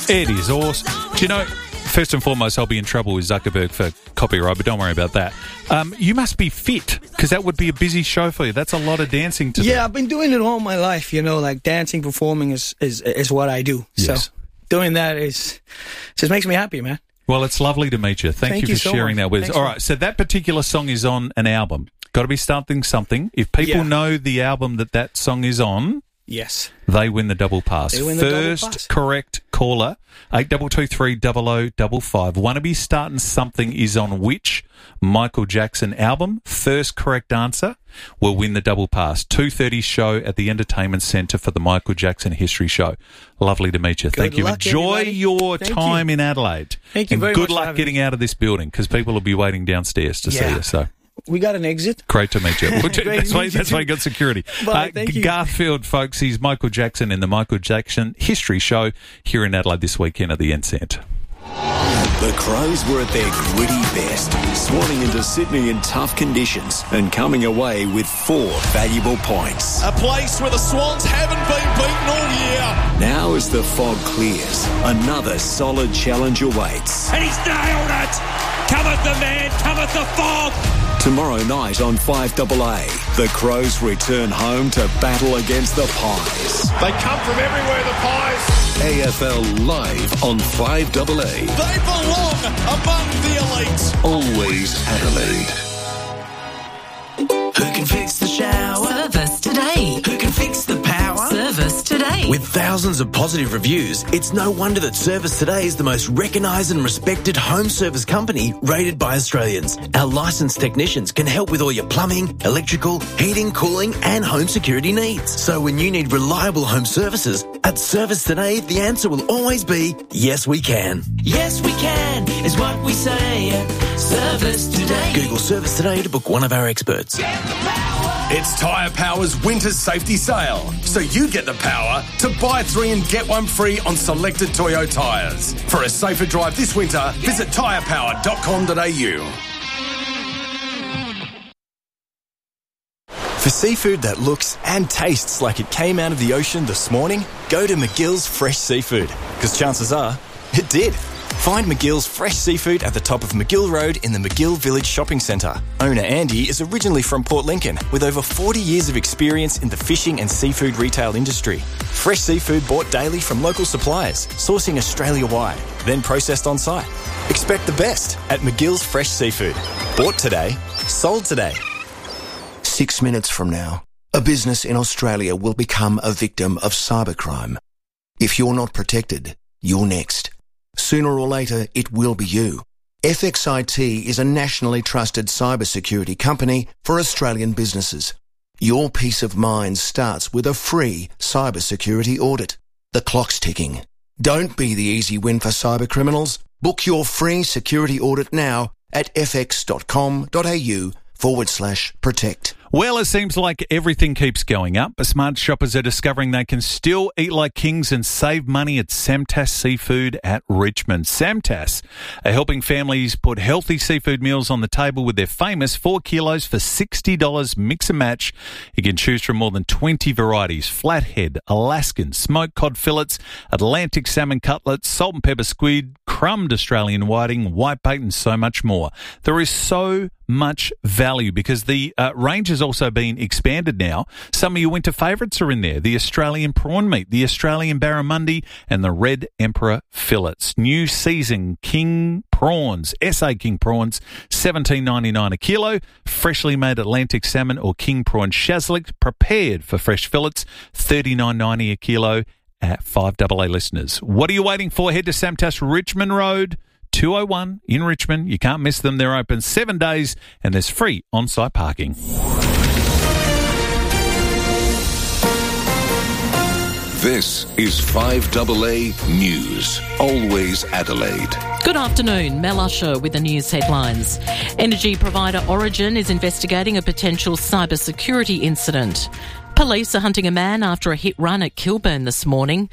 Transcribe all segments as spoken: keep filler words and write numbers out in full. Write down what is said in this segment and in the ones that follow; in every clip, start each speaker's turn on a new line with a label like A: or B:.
A: It is awesome. Do you know, first and foremost, I'll be in trouble with Zuckerberg for copyright, but don't worry about that. Um, you must be fit, because that would be a busy show for you. That's a lot of dancing to do.
B: Yeah, I've been doing it all my life, you know, like dancing, performing is, is, is what I do.
A: Yes.
B: So doing that is just makes me happy, man.
A: Well, it's lovely to meet you. Thank,
B: Thank
A: you
B: you
A: for
B: so
A: sharing
B: much.
A: that with us.
B: Thanks,
A: All
B: man.
A: right, so that particular song is on an album. Got to be something, something. If people
B: Yeah.
A: know the album that that song is on,
B: Yes.
A: they win the double pass.
B: They win the double
A: First
B: pass.
A: correct caller, eight two two three double oh double five. Wannabe Starting Something is on which Michael Jackson album? First correct answer will win the double pass. two thirty show at the Entertainment Centre for the Michael Jackson History Show. Lovely to meet you.
B: Good
A: Thank you.
B: luck,
A: Enjoy
B: everybody.
A: your
B: Thank
A: time
B: you.
A: in Adelaide.
B: Thank you
A: and
B: very
A: good
B: much for
A: luck
B: having
A: getting out of this building, because people will be waiting downstairs to see
B: Yeah.
A: you. So
B: We got an exit.
A: great to meet you. Well,
B: Great
A: that's
B: to
A: why,
B: meet you
A: that's why
B: too.
A: you got security.
B: Bye, thank you.
A: Garfield, folks, he's Michael Jackson in the Michael Jackson History Show here in Adelaide this weekend at the N Centre.
C: The Crows were at their gritty best, swanning into Sydney in tough conditions and coming away with four valuable points.
D: A place where the Swans haven't been beaten all year.
C: Now as the fog clears, another solid challenge awaits.
D: And he's nailed it. Cometh the man, cometh the fog.
C: Tomorrow night on five A A, the Crows return home to battle against the Pies.
D: They come from everywhere, the Pies.
E: A F L live on five A A.
D: They belong among the elites.
E: Always Adelaide.
F: Who can fix the shower?
G: Service today.
F: Who can fix the power?
G: Service today.
F: With thousands of positive reviews, it's no wonder that Service Today is the most recognised and respected home service company rated by Australians. Our licensed technicians can help with all your plumbing, electrical, heating, cooling and home security needs. So when you need reliable home services, at Service Today, the answer will always be, yes we can.
G: Yes, we can, is what we say. Service today.
F: Google Service Today to book one of our experts.
D: It's Tyre Power's winter safety sale. So you get the power to buy three and get one free on selected Toyo tyres. For a safer drive this winter, visit tyre power dot com dot a u.
H: For seafood that looks and tastes like it came out of the ocean this morning, go to McGill's Fresh Seafood, because chances are it did. Find McGill's Fresh Seafood at the top of McGill Road in the McGill Village Shopping Centre. Owner Andy is originally from Port Lincoln with over forty years of experience in the fishing and seafood retail industry. Fresh seafood bought daily from local suppliers, sourcing Australia-wide, then processed on site. Expect the best at McGill's Fresh Seafood. Bought today, sold today.
I: Six minutes from now, a business in Australia will become a victim of cybercrime. If you're not protected, you're next. Sooner or later, it will be you. F X I T is a nationally trusted cybersecurity company for Australian businesses. Your peace of mind starts with a free cybersecurity audit. The clock's ticking. Don't be the easy win for cybercriminals. Book your free security audit now at fx.com.au forward slash protect.
A: Well, it seems like everything keeps going up. Smart shoppers are discovering they can still eat like kings and save money at Samtas Seafood at Richmond. Samtas are helping families put healthy seafood meals on the table with their famous four kilos for sixty dollars mix and match. You can choose from more than twenty varieties: flathead, Alaskan, smoked cod fillets, Atlantic salmon cutlets, salt and pepper squid, crumbed Australian whiting, whitebait and so much more. There is so much value because the uh, range has also been expanded now. Some of your winter favourites are in there: the Australian prawn meat, the Australian barramundi and the red emperor fillets. New season king prawns, S A King prawns, seventeen ninety-nine a kilo. Freshly made Atlantic salmon or king prawn shazlik prepared for fresh fillets, thirty-nine ninety a kilo at five A A listeners. What are you waiting for? Head to Samtas Richmond Road, two oh one in Richmond. You can't miss them. They're open seven days and there's free on-site parking.
E: This is five A A News. Always Adelaide.
G: Good afternoon. Mel Usher with the news headlines. Energy provider Origin is investigating a potential cybersecurity incident. Police are hunting a man after a hit run at Kilburn this morning.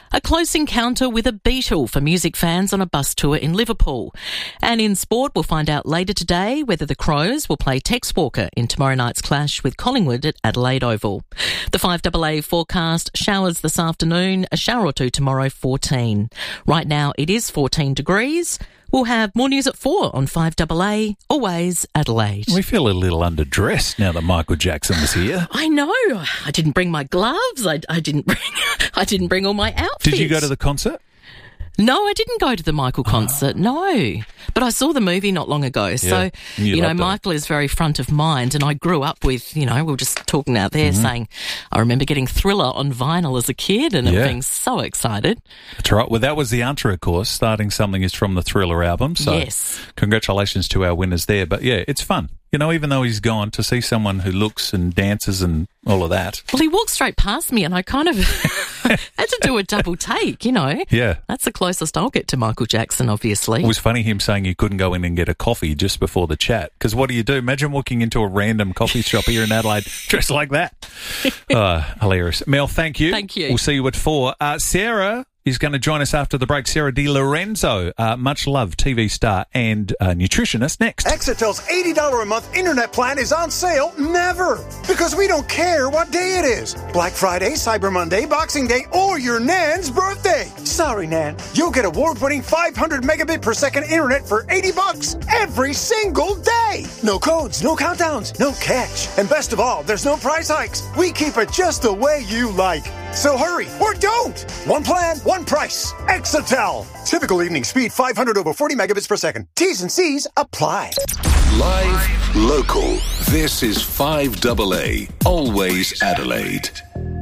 G: A close encounter with a beetle for music fans on a bus tour in Liverpool. And in sport, we'll find out later today whether the Crows will play Tex Walker in tomorrow night's clash with Collingwood at Adelaide Oval. The five A A forecast, showers this afternoon, a shower or two tomorrow, fourteen. Right now it is fourteen degrees. We'll have more news at four on five A A, always Adelaide.
A: We feel a little underdressed now that Michael Jackson was here.
G: I know. I didn't bring my gloves. I, I didn't bring. I didn't bring all my outfits.
A: Did you go to the concert?
G: No, I didn't go to the Michael concert, oh. no. But I saw the movie not long ago. So,
A: yeah, you,
G: you know,
A: it.
G: Michael is very front of mind, and I grew up with, you know, we were just talking out there mm-hmm. saying, I remember getting Thriller on vinyl as a kid and
A: yeah.
G: being so excited.
A: That's right. Well, that was the answer, of course. Starting Something is from the Thriller album. So
G: yes.
A: Congratulations to our winners there. But yeah, it's fun. You know, even though he's gone, to see someone who looks and dances and all of that.
G: Well, he walked straight past me and I kind of had to do a double take, you know.
A: Yeah.
G: That's the closest I'll get to Michael Jackson, obviously.
A: It was funny him saying he couldn't go in and get a coffee just before the chat. Because what do you do? Imagine walking into a random coffee shop here in Adelaide dressed like that. uh, hilarious. Mel, thank you.
G: Thank you.
A: We'll see you at four. Uh, Sarah is going to join us after the break. Sarah Di Lorenzo, uh, much loved T V star and uh, nutritionist, next.
J: Exitel's eighty dollars a month internet plan is on sale never. Because we don't care what day it is. Black Friday, Cyber Monday, Boxing Day, or your Nan's birthday. Sorry, Nan. You'll get award-winning five hundred megabit per second internet for eighty bucks every single day. No codes, no countdowns, no catch. And best of all, there's no price hikes. We keep it just the way you like. So hurry, or don't. One plan, one price. Exitel. Typical evening speed five hundred over forty megabits per second. T's and C's apply.
E: Live, local. This is five A A, always Adelaide.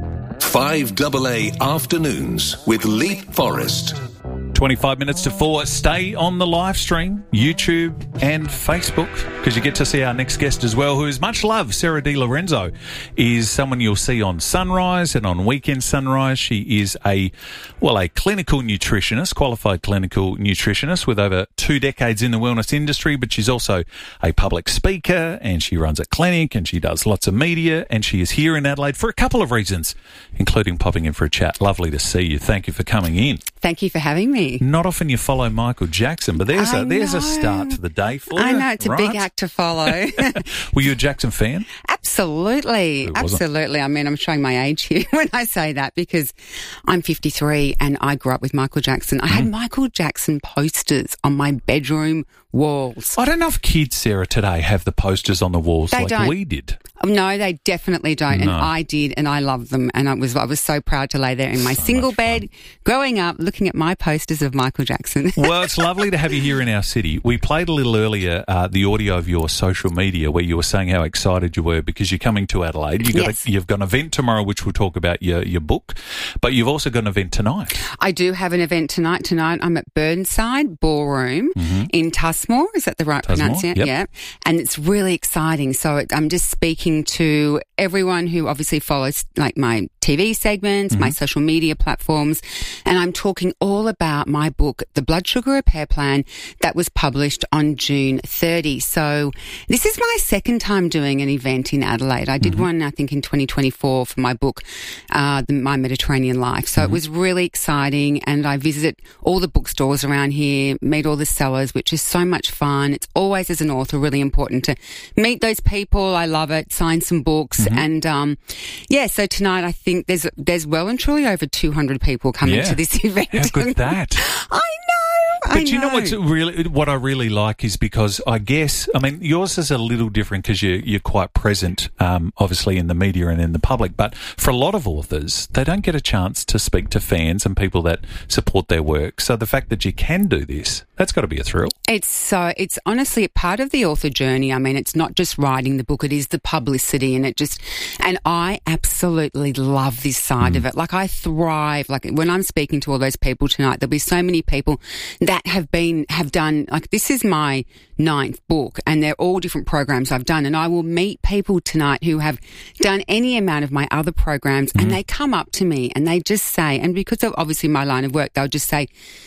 E: five A A Afternoons with Leap Forest.
A: twenty-five minutes to four. Stay on the live stream, YouTube and Facebook, because you get to see our next guest as well, who is much loved. Sarah Di Lorenzo is someone you'll see on Sunrise and on Weekend Sunrise. She is a, well, a clinical nutritionist, qualified clinical nutritionist with over two decades in the wellness industry, but she's also a public speaker and she runs a clinic and she does lots of media, and she is here in Adelaide for a couple of reasons, including popping in for a chat. Lovely to see you. Thank you for coming in.
K: Thank you for having me.
A: Not often you follow Michael Jackson, but there's
K: I
A: a there's
K: know.
A: a start to the day for you.
K: I know, it's
A: right?
K: a big act to follow.
A: Were you a Jackson fan?
K: Absolutely. Absolutely. I mean, I'm showing my age here when I say that, because I'm fifty-three and I grew up with Michael Jackson. I mm. had Michael Jackson posters on my bedroom walls.
A: I don't know if kids, Sarah, today have the posters on the walls
K: they
A: like
K: don't.
A: we did.
K: No, they definitely don't.
A: No.
K: And I did, and I loved them. And I was I was so proud to lay there in my
A: so
K: single bed, growing up, looking at my posters of Michael Jackson.
A: Well, it's lovely to have you here in our city. We played a little earlier uh, the audio of your social media where you were saying how excited you were because you're coming to Adelaide. You got
K: yes.
A: a, you've got an event tomorrow, which we'll talk about your, your book, but you've also got an event tonight.
K: I do have an event tonight. Tonight I'm at Burnside Ballroom
A: mm-hmm.
K: in Tusmore. Is that the right
A: Tusmore,
K: pronunciation?
A: yep.
K: Yeah. And it's really exciting. So it, I'm just speaking to everyone who obviously follows like my T V segments, mm-hmm. my social media platforms, and I'm talking all about my book, The Blood Sugar Repair Plan, that was published on June thirtieth. So this is my second time doing an event in Adelaide. I did mm-hmm. one, I think, in twenty twenty-four for my book, uh, the, My Mediterranean Life. So mm-hmm. it was really exciting, and I visit all the bookstores around here, meet all the sellers, which is so much fun. It's always, as an author, really important to meet those people. I love it. Sign some books. Mm-hmm. And, um, yeah, so tonight I think there's there's well and truly over two hundred people coming
A: yeah.
K: to this event.
A: How good that?
K: I know.
A: But
K: I
A: you know
K: know.
A: what's really what I really like is because I guess I mean yours is a little different because you you're quite present, um, obviously in the media and in the public. But for a lot of authors, they don't get a chance to speak to fans and people that support their work. So the fact that you can do this, that's got to be a thrill.
K: It's so it's honestly a part of the author journey. I mean, it's not just writing the book; it is the publicity, and it just and I absolutely love this side
A: mm.
K: of it. Like I thrive. Like when I'm speaking to all those people tonight, there'll be so many people that have been, have done, like this is my ninth book and they're all different programs I've done, and I will meet people tonight who have done any amount of my other programs mm-hmm. and they come up to me and they just say, and because of obviously my line of work, they'll just say,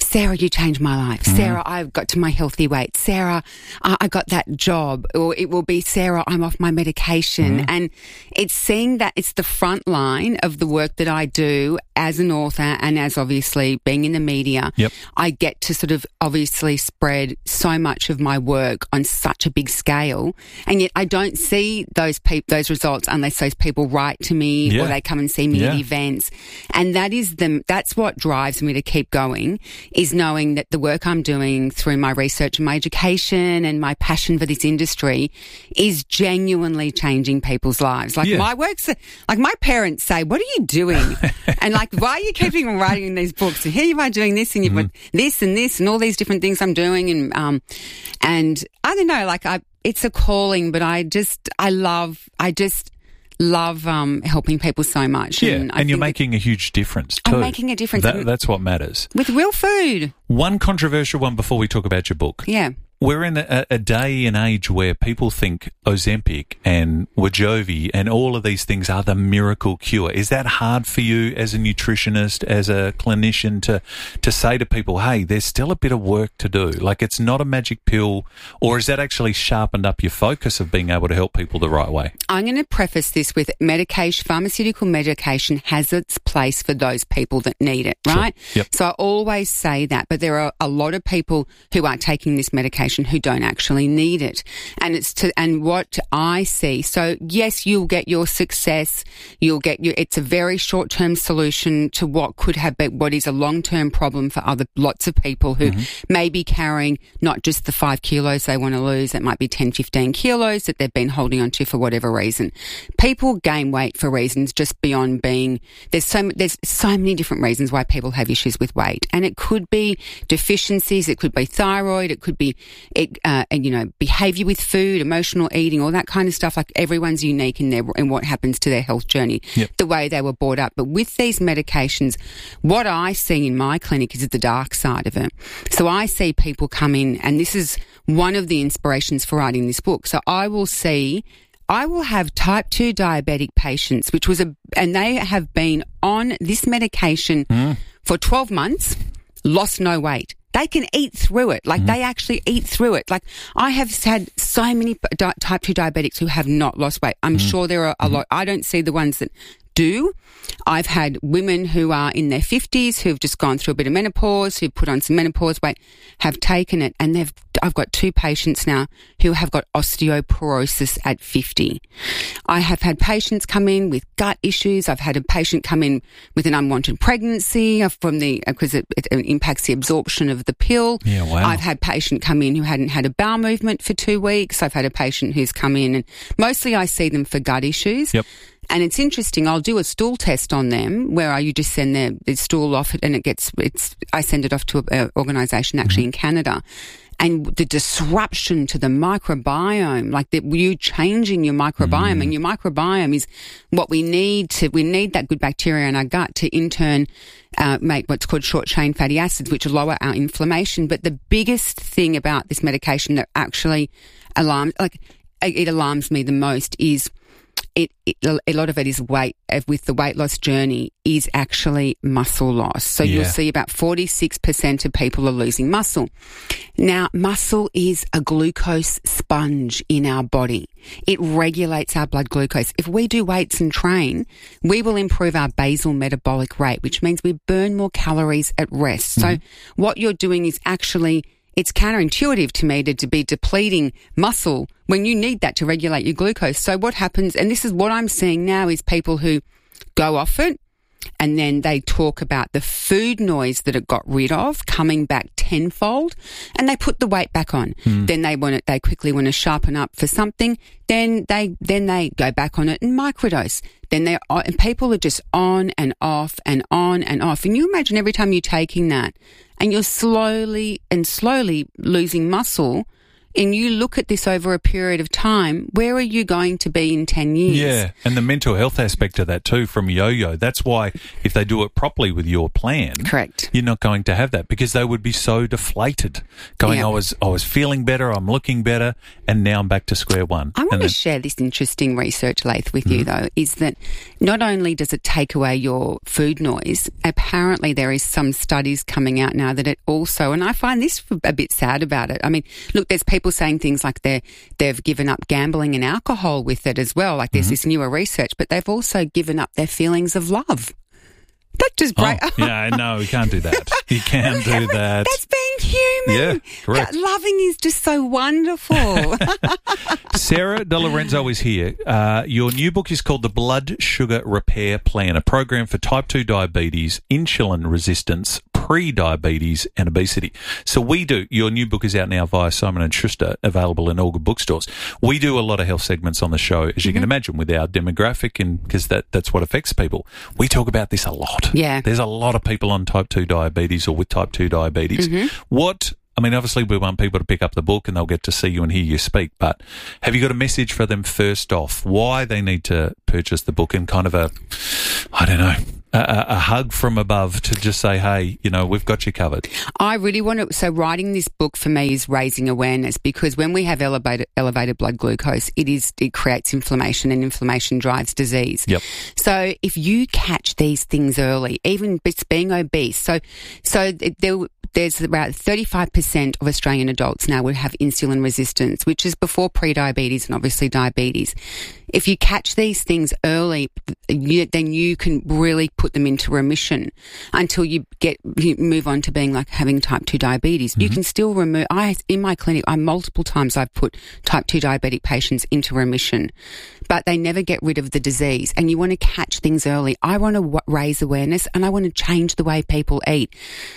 K: Sarah, you changed my life. Mm. Sarah, I got to my healthy weight. Sarah, I, I got that job. Or it will be, Sarah, I'm off my medication. Mm. And it's seeing that it's the front line of the work that I do as an author and as obviously being in the media.
A: Yep.
K: I get to sort of obviously spread so much of my work on such a big scale. And yet I don't see those pe- those results unless those people write to me
A: yeah.
K: or they come and see me
A: yeah.
K: at events. And that is the, that's what drives me to keep going, is knowing that the work I'm doing through my research and my education and my passion for this industry is genuinely changing people's lives. Like
A: yeah.
K: my work's, like my parents say, what are you doing? And like, why are you keeping on writing these books? And here you are doing this and you've got mm-hmm. this and this and all these different things I'm doing. And, um, and I don't know, like I, it's a calling, but I just, I love, I just, love um, helping people so much.
A: Yeah,
K: and, I
A: and you're
K: think
A: making a huge difference too.
K: I'm making a difference.
A: That, that's what matters.
K: With real food.
A: One controversial one before we talk about your book.
K: Yeah.
A: We're in a, a day and age where people think Ozempic and Wegovy and all of these things are the miracle cure. Is that hard for you as a nutritionist, as a clinician, to to say to people, hey, there's still a bit of work to do? Like, it's not a magic pill, or is that actually sharpened up your focus of being able to help people the right way?
K: I'm going to preface this with medication, pharmaceutical medication has its place for those people that need it, right?
A: Sure. Yep.
K: So I always say that, but there are a lot of people who are taking this medication who don't actually need it. And it's to, and what I see, so yes, you'll get your success, you'll get your, it's a very short-term solution to what could have been, what is a long-term problem for other, lots of people who mm-hmm. may be carrying not just the five kilos they want to lose, it might be ten, fifteen kilos that they've been holding on to for whatever reason. People gain weight for reasons just beyond being, there's so, there's so many different reasons why people have issues with weight. And it could be deficiencies, it could be thyroid, it could be It, uh, you know, behaviour with food, emotional eating, all that kind of stuff. Like, everyone's unique in their in what happens to their health journey, yep. the way they were brought up. But with these medications, what I see in my clinic is the dark side of it. So I see people come in, and this is one of the inspirations for writing this book. So I will see, I will have type two diabetic patients, which was a, and they have been on this medication mm. for twelve months, lost no weight. They can eat through it. Like, mm-hmm. they actually eat through it. Like, I have had so many di- type two diabetics who have not lost weight. I'm mm-hmm. sure there are a lot. I don't see the ones that do. I've had women who are in their fifties who've just gone through a bit of menopause, who've put on some menopause weight, have taken it, and they've, I've got two patients now who have got osteoporosis at fifty. I have had patients come in with gut issues. I've had a patient come in with an unwanted pregnancy from the, because it, it impacts the absorption of the pill.
A: Yeah, wow.
K: I've had a patient come in who hadn't had a bowel movement for two weeks. I've had a patient who's come in, and mostly I see them for gut issues.
A: Yep.
K: And it's interesting, I'll do a stool test on them where I, you just send their, their stool off and it gets, it's, I send it off to an organisation actually mm-hmm. in Canada. And the disruption to the microbiome, like the, you changing your microbiome, mm. and your microbiome is what we need to, we need that good bacteria in our gut to in turn uh, make what's called short chain fatty acids, which lower our inflammation. But the biggest thing about this medication that actually alarms, like it alarms me the most is It, it, a lot of it is weight, with the weight loss journey, is actually muscle loss. So yeah. you'll see about forty-six percent of people are losing muscle. Now, muscle is a glucose sponge in our body. It regulates our blood glucose. If we do weights and train, we will improve our basal metabolic rate, which means we burn more calories at rest. Mm-hmm. So what you're doing is actually, it's counterintuitive to me to, to be depleting muscle when you need that to regulate your glucose. So what happens, and this is what I'm seeing now, is people who go off it and then they talk about the food noise that it got rid of coming back tenfold, and they put the weight back on. Mm. Then they want it, they quickly want to sharpen up for something. Then they, then they go back on it and microdose. Then they're, and people are just on and off and on and off. And you imagine every time you're taking that and you're slowly and slowly losing muscle, and you look at this over a period of time, where are you going to be in ten years?
A: Yeah, and the mental health aspect of that too from Yo-Yo. That's why if they do it properly with your plan,
K: correct,
A: you're not going to have that because they would be so deflated going,
K: Yeah.
A: I was I was feeling better, I'm looking better, and now I'm back to square one.
K: I want
A: And
K: to
A: then-
K: share this interesting research, Laith, with you, though, is that not only does it take away your food noise, apparently there is some studies coming out now that it also, and I find this a bit sad about it. I mean, look, there's people saying things like they're, they've given up gambling and alcohol with it as well. Like there's this newer research, but they've also given up their feelings of love. That just break.
A: Oh, yeah, no, you can't do that. You can't do that.
K: That's being human.
A: Yeah, correct.
K: Yeah, loving is just so wonderful.
A: Sarah De Lorenzo is here. Uh, your new book is called The Blood Sugar Repair Plan, a program for type two diabetes, insulin resistance, pre-diabetes and obesity. So we do, your new book is out now via Simon and Schuster, available in all good bookstores. We do a lot of health segments on the show, as you can imagine, with our demographic, and because that, that's what affects people. We talk about this a lot.
K: Yeah.
A: There's a lot of people on type two diabetes or with type two diabetes. What... I mean, obviously we want people to pick up the book and they'll get to see you and hear you speak, but have you got a message for them first off, why they need to purchase the book, and kind of a, I don't know, a, a hug from above to just say, hey, you know, we've got you covered?
K: I really want to, so writing this book for me is raising awareness, because when we have elevated, elevated blood glucose, it is, it creates inflammation, and inflammation drives disease.
A: Yep.
K: So if you catch these things early, even just being obese, so, so there, there's about thirty-five percent of Australian adults now would have insulin resistance, which is before pre-diabetes and obviously diabetes. If you catch these things early, you, then you can really put them into remission until you get you move on to being like having type two diabetes. Mm-hmm. You can still remove. I in my clinic, I multiple times I've put type two diabetic patients into remission, but they never get rid of the disease. And you want to catch things early. I want to w- raise awareness, and I want to change the way people eat.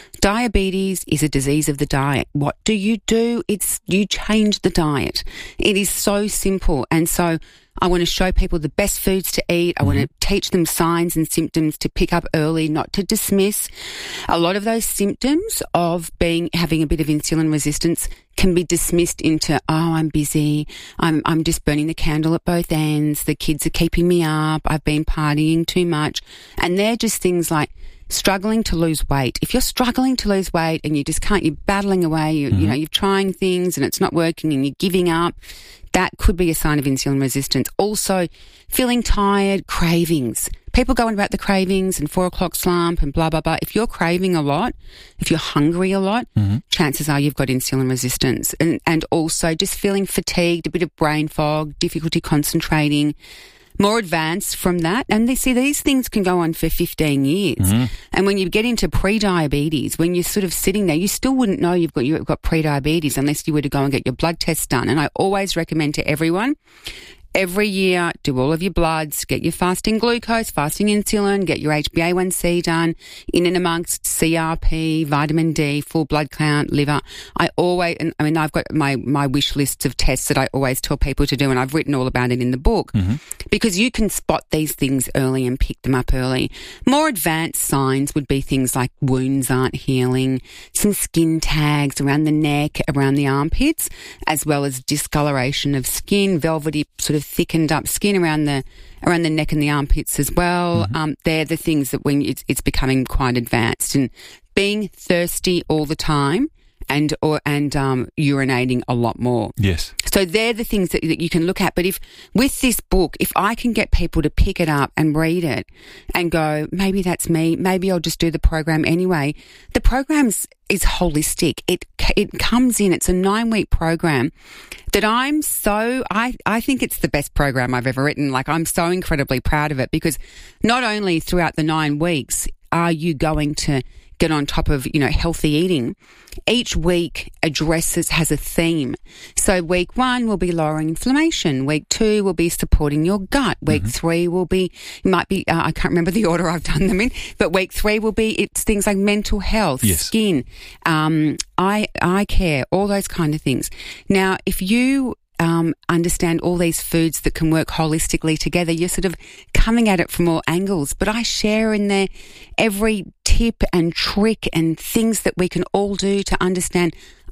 K: Diabetes is a disease of the diet. What do you do? It's you change the diet. It is so simple. And so I want to show people the best foods to eat. I mm-hmm. want to teach them signs and symptoms to pick up early, not to dismiss. A lot of those symptoms of being having a bit of insulin resistance can be dismissed into, oh, I'm busy. I'm I'm just burning the candle at both ends. The kids are keeping me up. I've been partying too much. And they're just things like struggling to lose weight. If you're struggling to lose weight and you just can't, you're battling away, you, mm-hmm. you know, you're trying things and it's not working and you're giving up, that could be a sign of insulin resistance. Also, feeling tired, cravings. People go on about the cravings and four o'clock slump and blah, blah, blah. If you're craving a lot, if you're hungry a lot, mm-hmm. chances are you've got insulin resistance. And, and also just feeling fatigued, a bit of brain fog, difficulty concentrating. More advanced from that, and they see these things can go on for fifteen years. Mm-hmm. And when you get into pre-diabetes, when you're sort of sitting there, you still wouldn't know you've got you've got pre-diabetes unless you were to go and get your blood tests done. And I always recommend to everyone, every year, do all of your bloods, get your fasting glucose, fasting insulin, get your H b A one C done, in and amongst C R P, vitamin D, full blood count, liver. I always, and I mean, I've got my, my wish lists of tests that I always tell people to do, and I've written all about it in the book, mm-hmm. because you can spot these things early and pick them up early. More advanced signs would be things like wounds aren't healing, some skin tags around the neck, around the armpits, as well as discoloration of skin, velvety sort of thickened up skin around the around the neck and the armpits as well. Mm-hmm. Um, they're the things that when it's, it's becoming quite advanced, and being thirsty all the time and or and um, urinating a lot more.
A: Yes.
K: So they're the things that, that you can look at. But if with this book, if I can get people to pick it up and read it and go, maybe that's me, maybe I'll just do the program anyway. The program's is holistic. It it comes in. It's a nine week program that I'm so I I think it's the best program I've ever written. Like, I'm so incredibly proud of it, because not only throughout the nine weeks are you going to get on top of, you know, healthy eating, each week addresses, has a theme. So week one will be lowering inflammation. Week two will be supporting your gut. Week mm-hmm. three will be, it might be, uh, I can't remember the order I've done them in, but week three will be, it's things like mental health,
A: yes.
K: skin, um, eye, eye care, all those kind of things. Now, if you Um, understand all these foods that can work holistically together, you're sort of coming at it from all angles. But I share in there every tip and trick and things that we can all do to understand,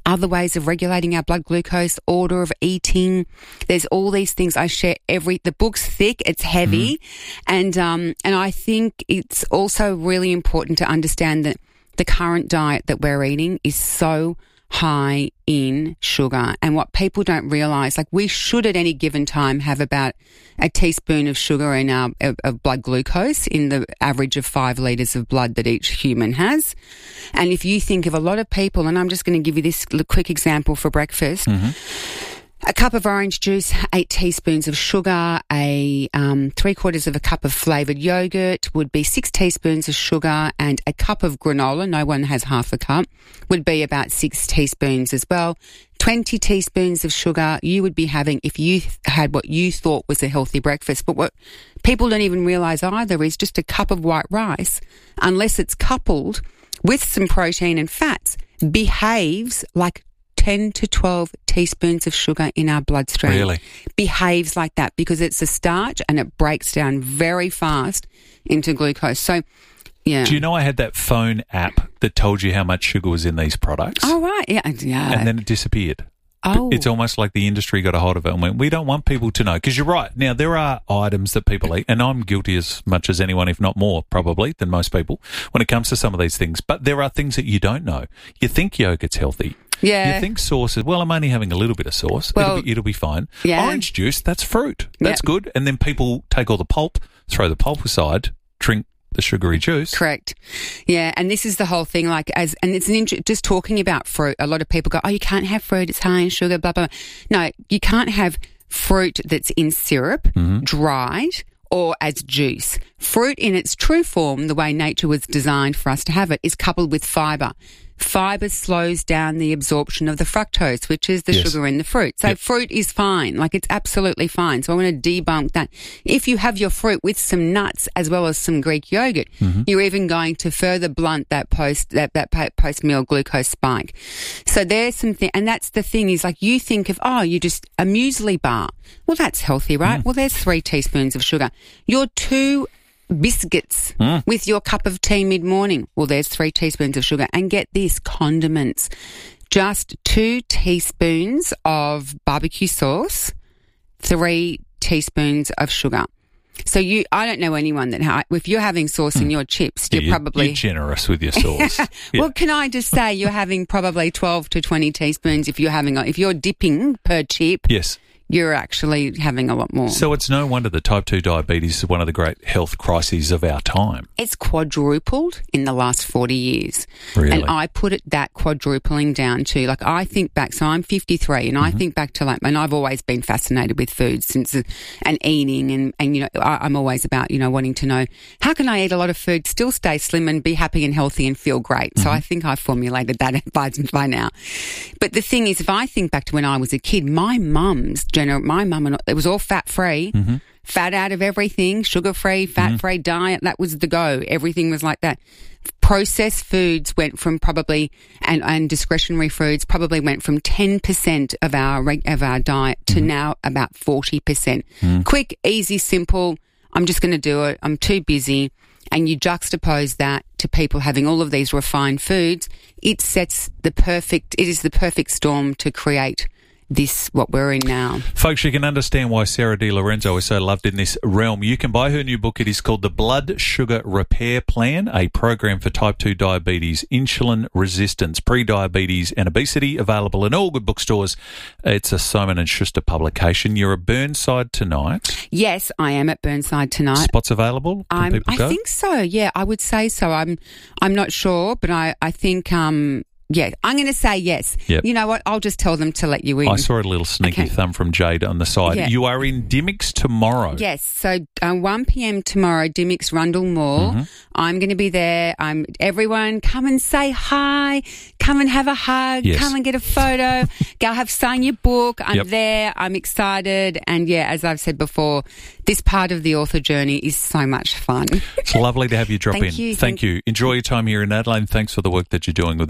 K: other ways of regulating our blood glucose, order of eating. There's all these things I share every, the book's thick, it's heavy. Mm-hmm. And, um, and I think it's also really important to understand that the current diet that we're eating is so high in sugar. And what people don't realise, like we should at any given time have about a teaspoon of sugar in our of, of blood glucose in the average of five litres of blood that each human has. And if you think of a lot of people, and I'm just going to give you this quick example for breakfast, mm-hmm. a cup of orange juice, eight teaspoons of sugar, a um, three quarters of a cup of flavoured yogurt would be six teaspoons of sugar, and a cup of granola, no one has half a cup, would be about six teaspoons as well. twenty teaspoons of sugar you would be having if you had what you thought was a healthy breakfast. But what people don't even realise either is just a cup of white rice, unless it's coupled with some protein and fats, behaves like ten to twelve teaspoons of sugar in our bloodstream.
A: Really?
K: Behaves like that because it's a starch and it breaks down very fast into glucose. So, yeah.
A: Do you know I had that phone app that told you how much sugar was in these products?
K: Oh, right. Yeah. yeah.
A: And then it disappeared.
K: Oh.
A: It's almost like the industry got a hold of it and went, we don't want people to know. Because you're right. Now, there are items that people eat, and I'm guilty as much as anyone, if not more, probably, than most people when it comes to some of these things. But there are things that you don't know. You think yogurt's healthy.
K: Yeah.
A: You think sauce is, well, I'm only having a little bit of sauce.
K: Well,
A: it'll, be, it'll be fine.
K: Yeah.
A: Orange juice, that's fruit. That's
K: yeah.
A: good. And then people take all the pulp, throw the pulp aside, drink the sugary juice.
K: Correct. Yeah, and this is the whole thing, like, as, and it's an int- just talking about fruit. A lot of people go, oh, you can't have fruit, it's high in sugar, blah, blah. No, you can't have fruit that's in syrup, mm-hmm. dried, or as juice. Fruit in its true form, the way nature was designed for us to have it, is coupled with fibre. Fibre slows down the absorption of the fructose, which is the yes. sugar in the fruit. So yep. fruit is fine. Like, it's absolutely fine. So I want to debunk that. If you have your fruit with some nuts as well as some Greek yogurt, mm-hmm. you're even going to further blunt that post that, that post-meal glucose spike. So there's some thing, and that's the thing is, like, you think of, oh, you just a muesli bar. Well, that's healthy, right? Mm. Well, there's three teaspoons of sugar. Your two biscuits mm. with your cup of tea mid-morning. Well, there's three teaspoons of sugar. And get this, condiments. Just two teaspoons of barbecue sauce, three teaspoons of sugar. So you, I don't know anyone that, ha- if you're having sauce mm. in your chips, you're,
A: yeah, you're
K: probably...
A: You're generous with your sauce. yeah.
K: Well, can I just say you're having probably twelve to twenty teaspoons if you're having, a, if you're dipping per chip.
A: Yes.
K: You're actually having a lot more.
A: So it's no wonder that type two diabetes is one of the great health crises of our time.
K: It's quadrupled in the last forty years.
A: Really?
K: And I put it that quadrupling down to, like, I think back, so I'm fifty-three, and mm-hmm. I think back to, like, and I've always been fascinated with food since, and eating, and, and you know, I, I'm always about, you know, wanting to know, how can I eat a lot of food, still stay slim and be happy and healthy and feel great? Mm-hmm. So I think I formulated that by, by now. But the thing is, if I think back to when I was a kid, my mum's Gener- my mum and it was all fat free, mm-hmm. fat out of everything, sugar free, fat free mm-hmm. diet. That was the go. Everything was like that. Processed foods went from probably and, and discretionary foods probably went from ten percent of our of our diet to mm-hmm. now about forty percent. Mm. Quick, easy, simple. I'm just going to do it. I'm too busy. And you juxtapose that to people having all of these refined foods. It sets the perfect. It is the perfect storm to create this, what we're in now.
A: Folks, you can understand why Sarah DiLorenzo is so loved in this realm. You can buy her new book. It is called The Blood Sugar Repair Plan, a program for type two diabetes, insulin resistance, pre-diabetes and obesity, available in all good bookstores. It's a Simon and Schuster publication. You're at Burnside tonight.
K: Yes, I am at Burnside tonight.
A: Spots available? Can
K: I'm,
A: people go?
K: I think so, yeah, I would say so. I'm I'm not sure, but I, I think... um. Yeah, I'm going to say yes.
A: Yep.
K: You know what? I'll just tell them to let you in.
A: I saw a little sneaky okay. thumb from Jade on the side.
K: Yeah.
A: You are in Dimmicks tomorrow.
K: Yes, so uh, one p.m. tomorrow, Dimmicks Rundle Mall. Mm-hmm. I'm going to be there. I'm everyone, come and say hi. Come and have a hug.
A: Yes.
K: Come and get a photo. Go have sign your book. I'm
A: yep.
K: there. I'm excited. And yeah, as I've said before, this part of the author journey is so much fun.
A: It's lovely to have you drop
K: Thank
A: in.
K: You.
A: Thank, Thank you. Enjoy your time here in Adelaide. Thanks for the work that you're doing with this too, because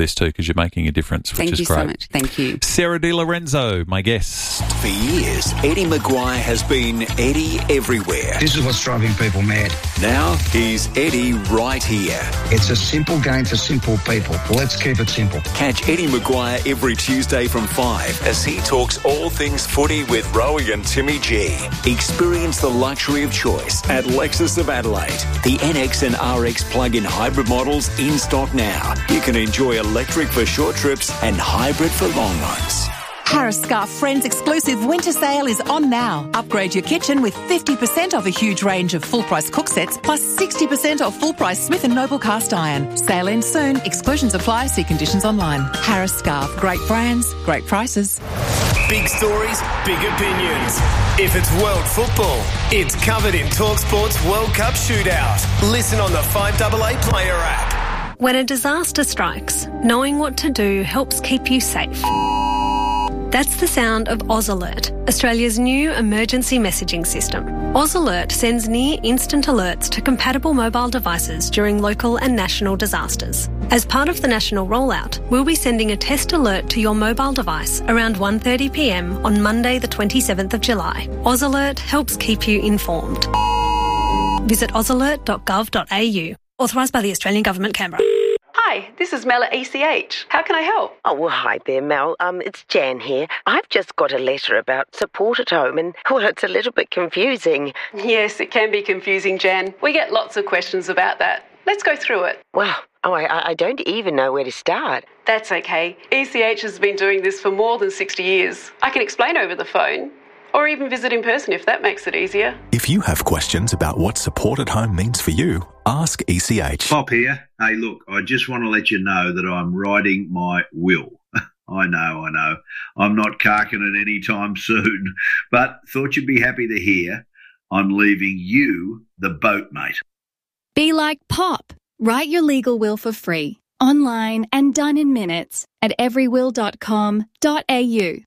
A: because you're making a difference, which
K: Thank
A: is
K: you
A: great.
K: so much. Thank you.
A: Sarah Di Lorenzo, my guest.
C: For years, Eddie Maguire has been Eddie everywhere.
L: This is what's driving people mad.
C: Now he's Eddie right here.
L: It's a simple game for simple people. Let's keep it simple.
C: Catch Eddie Maguire every Tuesday from five as he talks all things footy with Rowie and Timmy G. Experience the luxury of choice at Lexus of Adelaide. The N X and R X plug-in hybrid models in stock now. You can enjoy electric for short trips and hybrid for long ones.
M: Harris Scarfe Friends exclusive winter sale is on now. Upgrade your kitchen with fifty percent off a huge range of full-price cook sets plus sixty percent off full-price Smith and Noble cast iron. Sale ends soon. Exclusions apply. See conditions online. Harris Scarfe. Great brands, great prices.
N: Big stories, big opinions. If it's world football, it's covered in TalkSport's World Cup Shootout. Listen on the five A A Player app.
O: When a disaster strikes, knowing what to do helps keep you safe. That's the sound of Oz Alert, Australia's new emergency messaging system. Oz Alert sends near-instant alerts to compatible mobile devices during local and national disasters. As part of the national rollout, we'll be sending a test alert to your mobile device around one thirty p m on Monday the twenty-seventh of July. Oz Alert helps keep you informed. Visit oz alert dot gov dot a u. Authorised by the Australian Government, Canberra.
P: Hi, this is Mel at E C H. How can I help?
Q: Oh, well, hi there, Mel. Um, it's Jan here. I've just got a letter about support at home and, well, it's a little bit confusing.
P: Yes, it can be confusing, Jan. We get lots of questions about that. Let's go through it.
Q: Well, oh, I, I don't even know where to start.
P: That's okay. E C H has been doing this for more than sixty years. I can explain over the phone. Or even visit in person if that makes it easier.
R: If you have questions about what support at home means for you, ask E C H.
S: Pop here. Hey, look, I just want to let you know that I'm writing my will. I know, I know. I'm not carking it any time soon, but thought you'd be happy to hear I'm leaving you the boat, mate.
T: Be like Pop. Write your legal will for free, online and done in minutes at every will dot com dot a u.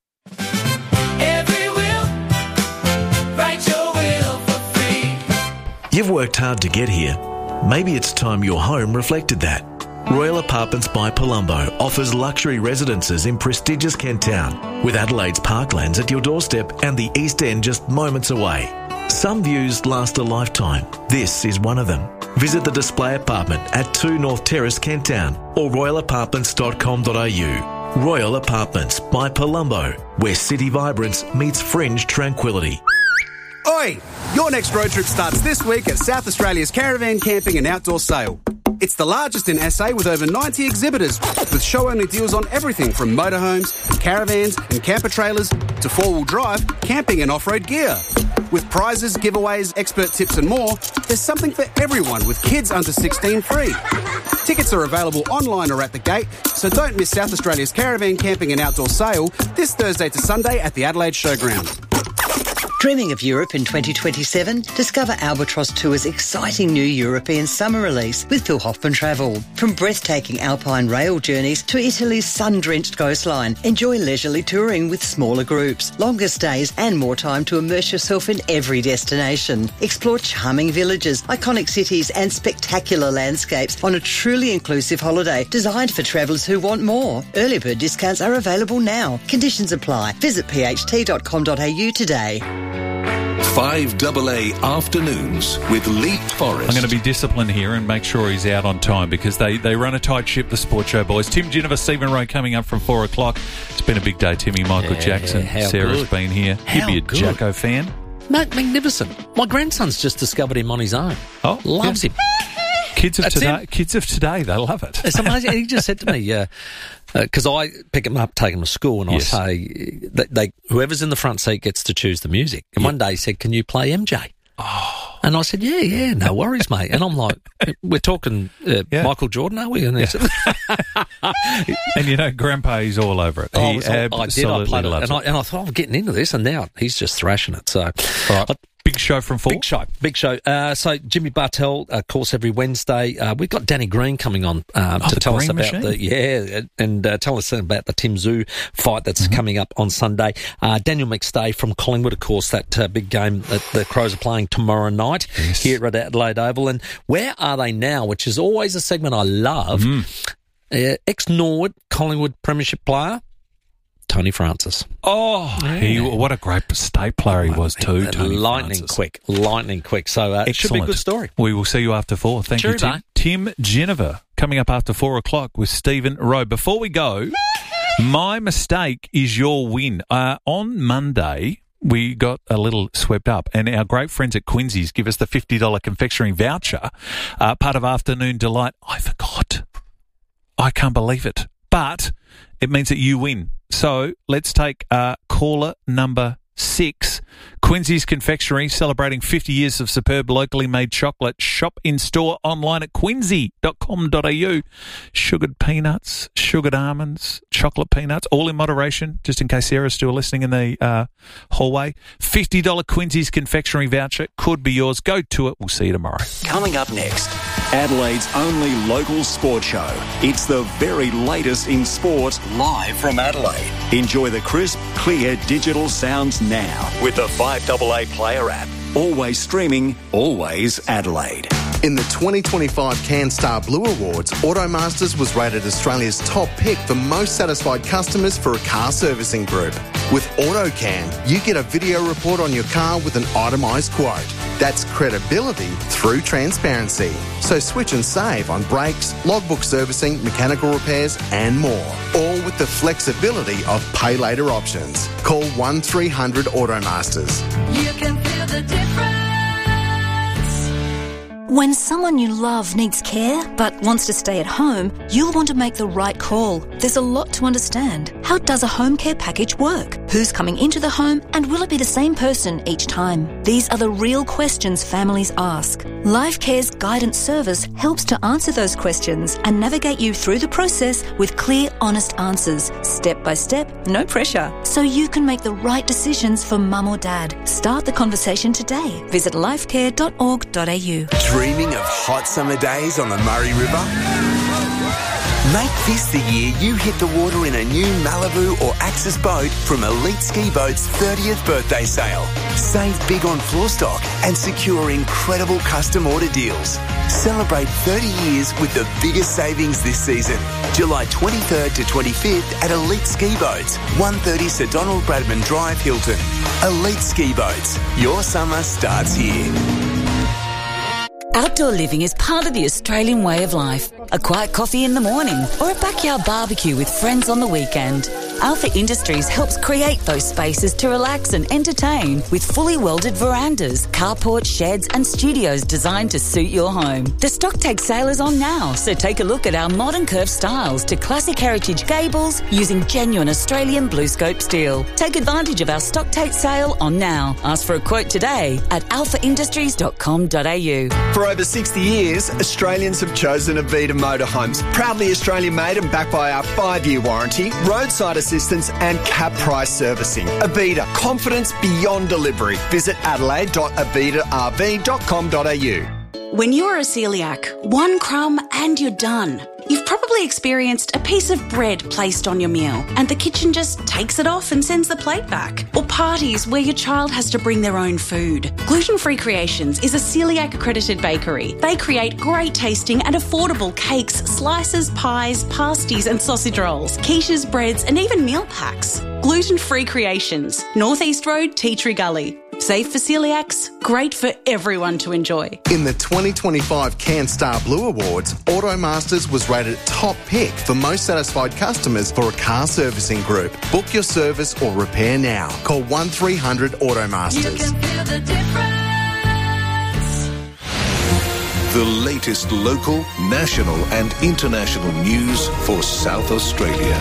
F: You've worked hard to get here. Maybe it's time your home reflected that. Royal Apartments by Palumbo offers luxury residences in prestigious Kent Town, with Adelaide's parklands at your doorstep and the East End just moments away. Some views last a lifetime. This is one of them. Visit the display apartment at two North Terrace, Kent Town, or royal apartments dot com dot a u. Royal Apartments by Palumbo, where city vibrance meets fringe tranquility.
U: Oi! Your next road trip starts this week at South Australia's Caravan Camping and Outdoor Sale. It's the largest in S A with over ninety exhibitors, with show-only deals on everything from motorhomes, caravans and camper trailers to four-wheel drive, camping and off-road gear. With prizes, giveaways, expert tips and more, there's something for everyone with kids under sixteen free. Tickets are available online or at the gate, so don't miss South Australia's Caravan Camping and Outdoor Sale this Thursday to Sunday at the Adelaide Showground.
V: Dreaming of Europe in twenty twenty-seven? Discover Albatross Tour's exciting new European summer release with Phil Hoffman Travel. From breathtaking alpine rail journeys to Italy's sun-drenched coastline, enjoy leisurely touring with smaller groups, longer stays and more time to immerse yourself in every destination. Explore charming villages, iconic cities and spectacular landscapes on a truly inclusive holiday designed for travellers who want more. Early bird discounts are available now. Conditions apply. Visit p h t dot com dot a u today.
E: five A A Afternoons with Leap Forrest.
A: I'm going to be disciplined here and make sure he's out on time because they, they run a tight ship, the Sports Show boys. Tim Ginniver, Stephen Rowe coming up from four o'clock. It's been a big day, Timmy. Michael
W: yeah,
A: Jackson.
W: how
A: Sarah's
W: good.
A: been here.
W: How
A: You'd be a
W: good.
A: Jacko fan.
W: Mate, magnificent. My grandson's just discovered him on his own.
A: Oh,
W: Loves
A: yeah.
W: him.
A: Kids of
W: That's
A: today,
W: him.
A: kids of today, they love it.
W: It's amazing. He just said to me, because uh, uh, I pick him up, take him to school, and
A: Yes.
W: I say, that they, whoever's in the front seat gets to choose the music. And one day he said, can you play M J? Oh. And I said, yeah, yeah, no worries, mate. And I'm like, we're talking uh,
A: Yeah.
W: Michael Jordan, are we? And he said,
A: And you know, Grandpa, he's all over it.
W: Oh, I
A: He
W: was all- I did. I
A: absolutely
W: played it,
A: loves
W: and
A: it.
W: I, and I thought, I'm getting into this, and now he's just thrashing it. So,
A: All right. Big show from four.
W: Big show, big show. Uh, so Jimmy Bartell, of course, every Wednesday. Uh, we've got Danny Green coming on um,
A: Oh,
W: to
A: the
W: tell us
A: Green
W: about
A: machine.
W: the yeah, and uh, tell us about the Tim Zoo fight that's mm-hmm. coming up on Sunday. Uh, Daniel McStay from Collingwood, of course, that uh, big game that the Crows are playing tomorrow night
A: Yes.
W: here at Adelaide Oval. And where are they now? Which is always a segment I love.
A: Mm.
W: Uh, ex-Norwood Collingwood Premiership player, Tony Francis.
A: Oh,
W: Yeah.
A: he, what a great state player he was too,
W: Uh,
A: Tony
W: lightning
A: Francis.
W: quick, lightning quick. So uh, it should be a
A: Excellent.
W: good story.
A: We will see you after four. Thank
W: Cheerio,
A: you, Tim.
W: mate.
A: Tim Geneva coming up after four o'clock with Stephen Rowe. Before we go, my mistake is your win. Uh, on Monday, we got a little swept up, and our great friends at Quincy's give us the fifty dollars confectionery voucher, uh, part of Afternoon Delight. I forgot. I can't believe it. But it means that you win. So let's take uh, caller number six. Quincy's Confectionery, celebrating fifty years of superb locally made chocolate. Shop in store, online at quincy dot com dot a u. Sugared peanuts, sugared almonds, chocolate peanuts, all in moderation, just in case Sarah's still listening in the uh, hallway. fifty dollars Quincy's Confectionery voucher could be yours. Go to it. We'll see you tomorrow.
C: Coming up next, Adelaide's only local sport show. It's the very latest in sport, live from Adelaide. Enjoy the crisp, clear digital sounds now with the five A A Player app. Always streaming, always Adelaide.
B: In the twenty twenty-five CanStar Blue Awards, Automasters was rated Australia's top pick for most satisfied customers for a car servicing group. With AutoCan, you get a video report on your car with an itemised quote. That's credibility through transparency. So switch and save on brakes, logbook servicing, mechanical repairs and more. All with the flexibility of pay later options. Call one three hundred Automasters.
D: You can feel the difference. When someone you love needs care but wants to stay at home, you'll want to make the right call. There's a lot to understand. How does a home care package work? Who's coming into the home, and will it be the same person each time? These are the real questions families ask. LifeCare's guidance service helps to answer those questions and navigate you through the process with clear, honest answers, step by step, no pressure, so you can make the right decisions for mum or dad. Start the conversation today. Visit lifecare dot org dot a u.
H: Dreaming of hot summer days on the Murray River? Make this the year you hit the water in a new Malibu or Axis boat from Elite Ski Boat's thirtieth birthday sale. Save big on floor stock and secure incredible custom order deals. Celebrate thirty years with the biggest savings this season. July twenty-third to twenty-fifth at Elite Ski Boats, one thirty Sir Donald Bradman Drive, Hilton. Elite Ski Boats. Your summer starts here.
X: Outdoor living is part of the Australian way of life. A quiet coffee in the morning or a backyard barbecue with friends on the weekend. Alpha Industries helps create those spaces to relax and entertain with fully welded verandas, carports, sheds and studios designed to suit your home. The stock take sale is on now, so take a look at our modern curved styles to classic heritage gables using genuine Australian blue scope steel. Take advantage of our stock take sale on now. Ask for a quote today at alpha industries dot com dot a u.
Y: For over sixty years, Australians have chosen Avita Motorhomes. Proudly Australian made and backed by our five-year warranty, roadside assistance and cap price servicing. Avita, confidence beyond delivery. Visit adelaide dot avita r v dot com dot a u.
Z: When you're a celiac, one crumb and you're done. You've probably experienced a piece of bread placed on your meal and the kitchen just takes it off and sends the plate back. Or parties where your child has to bring their own food. Gluten Free Creations is a celiac accredited bakery. They create great tasting and affordable cakes, slices, pies, pasties and sausage rolls, quiches, breads and even meal packs. Gluten Free Creations, North East Road, Tea Tree Gully. Safe for celiacs, great for everyone to enjoy.
B: In the twenty twenty-five CanStar Blue Awards, Automasters was rated top pick for most satisfied customers for a car servicing group. Book your service or repair now. Call one three hundred Automasters.
D: You can feel the difference.
E: The latest local, national and international news for South Australia.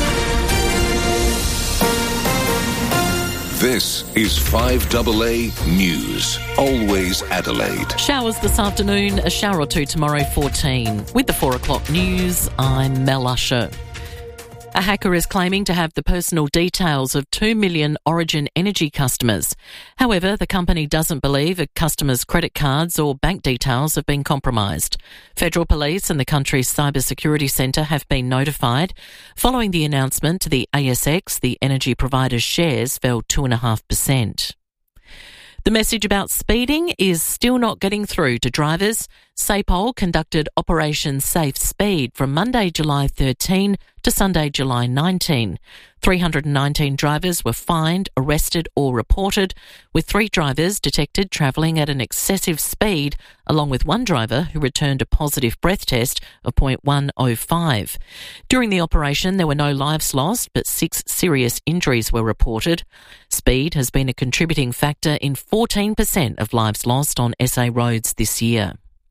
E: This is five A A News, always Adelaide.
G: Showers this afternoon, a shower or two tomorrow, fourteen. With the four o'clock news, I'm Mel Usher. A hacker is claiming to have the personal details of two million Origin Energy customers. However, the company doesn't believe a customer's credit cards or bank details have been compromised. Federal Police and the country's Cybersecurity Centre have been notified. Following the announcement to the A S X, the energy provider's shares fell two point five percent. The message about speeding is still not getting through to drivers. SAPOL conducted Operation Safe Speed from Monday, July thirteenth to Sunday, July nineteenth. three hundred nineteen drivers were fined, arrested or reported, with three drivers detected travelling at an excessive speed, along with one driver who returned a positive breath test of point one oh five. During the operation, there were no lives lost, but six serious injuries were reported. Speed has been a contributing factor in fourteen percent of lives lost on S A roads this year.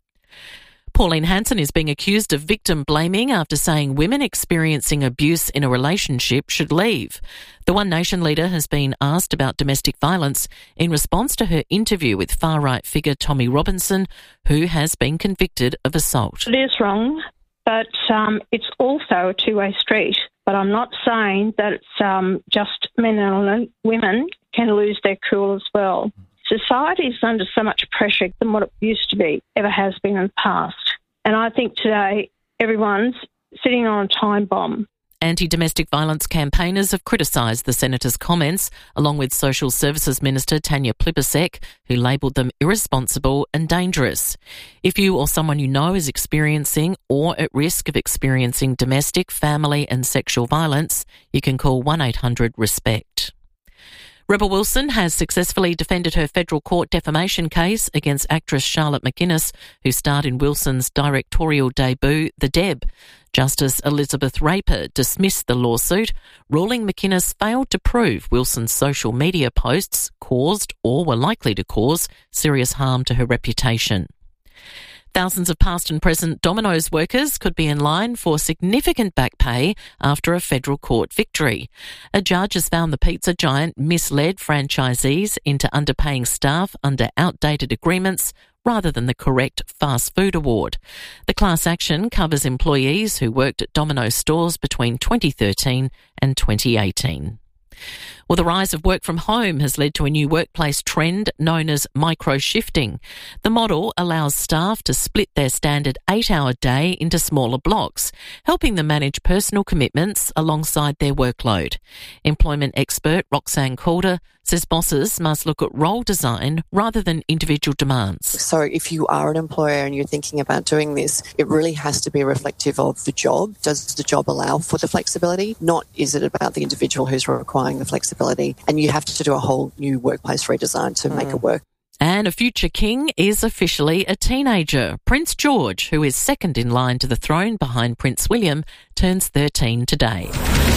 G: Pauline Hanson is being accused of victim blaming after saying women experiencing abuse in a relationship should leave. The One Nation leader has been asked about domestic violence in response to her interview with far-right figure Tommy Robinson, who has been convicted of assault.
I: It is wrong, but um, it's also a two-way street. But I'm not saying that it's um, just men and women can lose their cool as well. Society is under so much pressure than what it used to be, ever has been in the past. And I think today everyone's sitting on a time bomb.
G: Anti-domestic violence campaigners have criticised the Senator's comments, along with Social Services Minister Tanya Plibersek, who labelled them irresponsible and dangerous. If you or someone you know is experiencing or at risk of experiencing domestic, family and sexual violence, you can call one eight hundred RESPECT. Rebel Wilson has successfully defended her federal court defamation case against actress Charlotte McGuinness, who starred in Wilson's directorial debut, The Deb. Justice Elizabeth Raper dismissed the lawsuit, ruling McGuinness failed to prove Wilson's social media posts caused or were likely to cause serious harm to her reputation. Thousands of past and present Domino's workers could be in line for significant back pay after a federal court victory. A judge has found the pizza giant misled franchisees into underpaying staff under outdated agreements rather than the correct fast food award. The class action covers employees who worked at Domino's stores between twenty thirteen and twenty eighteen. Well, the rise of work from home has led to a new workplace trend known as micro-shifting. The model allows staff to split their standard eight-hour day into smaller blocks, helping them manage personal commitments alongside their workload. Employment expert Roxanne Calder says bosses must look at role design rather than individual demands.
J: So if you are an employer and you're thinking about doing this, it really has to be reflective of the job. Does the job allow for the flexibility? Not is it about the individual who's requiring the flexibility? And you have to do a whole new workplace redesign to mm. make it work.
G: And a future king is officially a teenager. Prince George, who is second in line to the throne behind Prince William, turns thirteen today.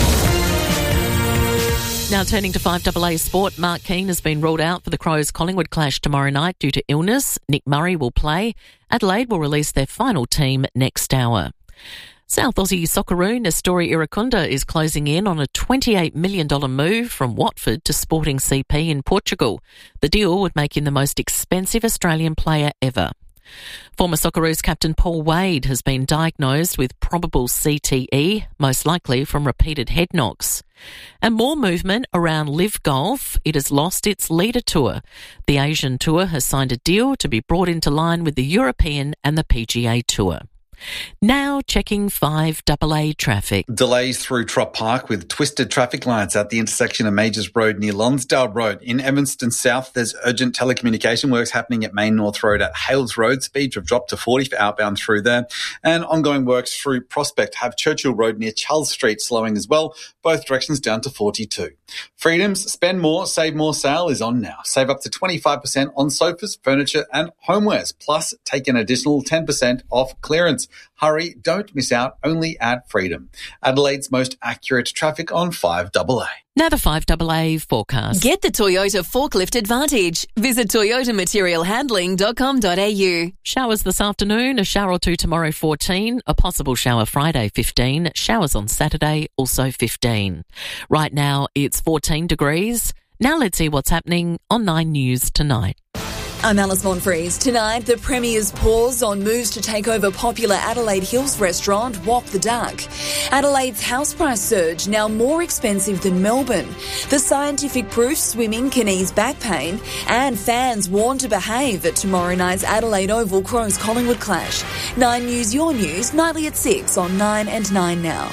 G: Now turning to five A A sport, Mark Keane has been ruled out for the Crows-Collingwood clash tomorrow night due to illness. Nick Murray will play. Adelaide will release their final team next hour. South Aussie Socceroo Nestori Iracunda is closing in on a twenty-eight million dollars move from Watford to Sporting C P in Portugal. The deal would make him the most expensive Australian player ever. Former Socceroos captain Paul Wade has been diagnosed with probable C T E, most likely from repeated head knocks. And more movement around Live Golf. It has lost its leader tour. The Asian Tour has signed a deal to be brought into line with the European and the P G A Tour. Now checking five A A traffic.
K: Delays through Trop Park with twisted traffic lights at the intersection of Majors Road near Lonsdale Road. In Evanston South, there's urgent telecommunication works happening at Main North Road at Hales Road. Speeds have dropped to forty for outbound through there. And ongoing works through Prospect have Churchill Road near Charles Street slowing as well. Both directions down to forty-two. Freedom's Spend More, Save More sale is on now. Save up to twenty-five percent on sofas, furniture and homewares. Plus, take an additional ten percent off clearance. Hurry, don't miss out, only at Freedom. Adelaide's most accurate traffic on five A A.
G: Now the five A A forecast.
L: Get the Toyota Forklift Advantage. Visit toyota material handling dot com dot a u.
G: Showers this afternoon, a shower or two tomorrow fourteen, a possible shower Friday fifteen, showers on Saturday also fifteen. Right now it's fourteen degrees. Now let's see what's happening on Nine News tonight.
L: I'm Alice Monfries. Tonight, the Premier's pause on moves to take over popular Adelaide Hills restaurant Walk the Duck. Adelaide's house price surge now more expensive than Melbourne. The scientific proof swimming can ease back pain, and fans warned to behave at tomorrow night's Adelaide Oval Crows-Collingwood clash. Nine News, your news, nightly at six on Nine and Nine Now.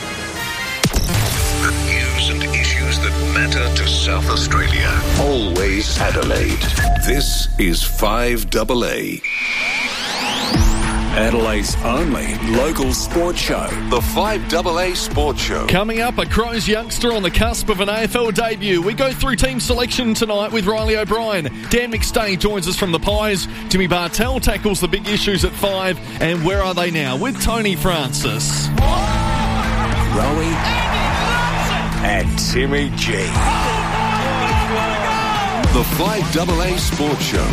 E: The news and issues that matter to South Australia. Always Adelaide. This is five A A.
C: Adelaide's only local sports show.
E: The five double A Sports Show.
M: Coming up, a Crows youngster on the cusp of an A F L debut. We go through team selection tonight with Riley O'Brien. Dan McStay joins us from the Pies. Timmy Bartell tackles the big issues at five. And where are they now? With Tony Francis.
C: Rowie and Timmy G.
E: The five double A Sports Show.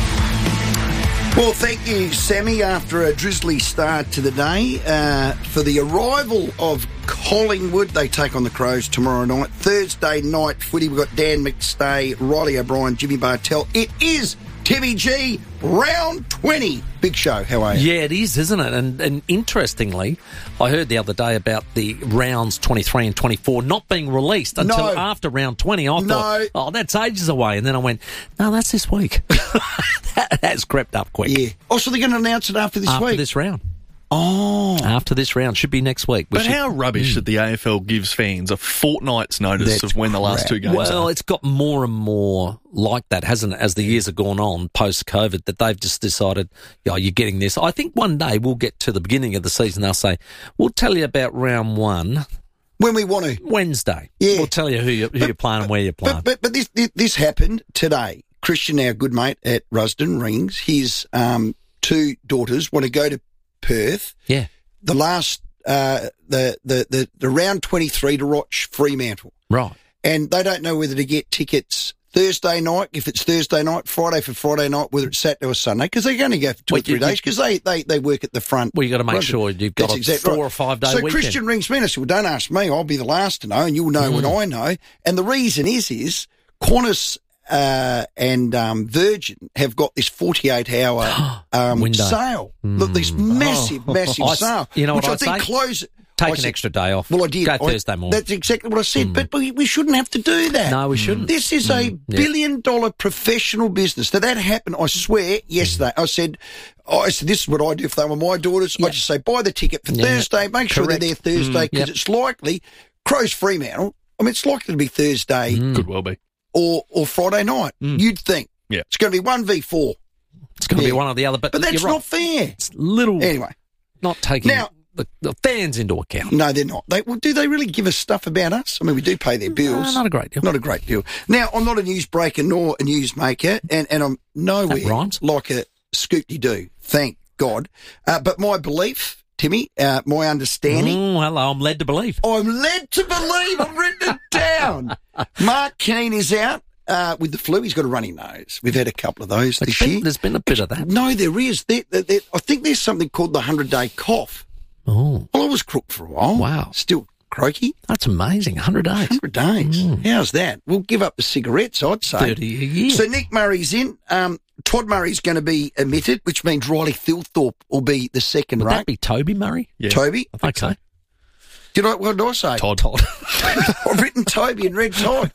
N: Well, thank you, Sammy, after a drizzly start to the day. Uh, for the arrival of Collingwood, they take on the Crows tomorrow night. Thursday night footy, we've got Dan McStay, Riley O'Brien, Jimmy Bartell. It is Timmy G, round twenty. Big show. How are you?
W: Yeah, it is, isn't it? And, and interestingly, I heard the other day about the rounds twenty-three and twenty-four not being released until
N: No.
W: after round twenty. I
N: No.
W: thought, oh, that's ages away. And then I went, no, that's this week. that, that's crept up quick.
N: Yeah. Oh, so they're going to announce it after this
W: after
N: week?
W: this round.
N: Oh.
W: After this round. Should be next week. We
M: But
W: should-
M: how rubbish
W: Mm.
M: that the A F L gives fans a fortnight's notice
W: That's
M: of when the last
W: crap.
M: two games
W: Well,
M: are.
W: it's got more and more like that, hasn't it, as the years have gone on post-COVID, that they've just decided, yeah, you're getting this. I think one day we'll get to the beginning of the season, they'll say, we'll tell you about round one.
N: When we want to.
W: Wednesday.
N: Yeah.
W: We'll tell you who, you, who you're playing and where you're playing.
N: But, but, but this, this this happened today. Christian, our good mate at Rusden Rings, his um, two daughters want to go to Perth.
W: Yeah.
N: The last, uh, the, the, the, the round twenty-three to watch Fremantle.
W: Right.
N: And they don't know whether to get tickets Thursday night, if it's Thursday night, Friday for Friday night, whether it's Saturday or Sunday, because they're going to go for two
W: Well,
N: or three
W: you-
N: days, because they, they, they work at the front.
W: Well, you got to make
N: Rusden.
W: sure you've got
N: That's
W: a
N: exactly
W: four
N: right.
W: or five day
N: So
W: weekend.
N: Christian rings me and I said, well, don't ask me, I'll be the last to know, and you'll know
W: Mm.
N: when I know. And the reason is, is Qantas uh, and um, Virgin have got this forty-eight hour um,
W: Window.
N: sale. Look, this massive,
W: Oh.
N: massive
W: I s-
N: sale.
W: you know
N: which
W: what
N: I
W: I'd
N: think
W: say?
N: close.
W: Take
N: I
W: an
N: said-
W: extra day off.
N: Well, I did.
W: Go
N: I-
W: Thursday morning.
N: That's exactly what I said. But we, we shouldn't have to do that.
W: No, we shouldn't.
N: This is a
W: Mm, yeah.
N: billion dollar professional business. Now, that happened, I swear, yesterday. I said, oh, I said, this is what I do if they were my daughters. I just say, buy the ticket for
W: Yeah.
N: Thursday. Make sure
W: Correct.
N: they're there Thursday,
W: Mm,
N: because
W: yep.
N: it's likely, Crows Fremantle, I mean, it's likely to be Thursday
M: Could well be.
N: or, or Friday night. You'd think.
M: Yeah.
N: It's going to be one v four.
W: It's going to
N: Yeah.
W: be one or the other. But,
N: But that's
W: you're right.
N: not fair.
W: It's little.
N: Anyway.
W: Not taking
N: Now-
W: the, the fans into account.
N: No, they're not. They, well, do they really give us stuff about us? I mean, we do pay their bills.
W: No, not a great deal.
N: Not a great deal. Now, I'm not a newsbreaker nor a newsmaker, and, and I'm nowhere
W: That rhymes.
N: like a scoop-de-doo, thank God. Uh, but my belief, Timmy, uh, my understanding,
W: Mm, hello, I'm led to believe.
N: I'm led to believe, I've written it down. Mark Keane is out uh, with the flu. He's got a runny nose. We've had a couple of those
W: It's
N: this
W: been-
N: year.
W: There's been a bit of that.
N: No, there is. There, there, there, I think there's something called the hundred-day cough.
W: Oh,
N: Well, I was crook for a while.
W: Wow.
N: Still croaky.
W: that's amazing. one hundred days.
N: one hundred days. How's that? We'll give up the cigarettes, I'd say.
W: thirty a year.
N: So Nick Murray's in. Um, Todd Murray's going to be omitted, which means Riley Thilthorpe will be the second
W: Would
N: ruck.
W: that be Toby Murray?
M: Yeah.
N: Toby?
M: I think so.
W: Okay.
N: Did I, what did I say?
M: Todd. Todd.
N: I've written Toby and read Todd.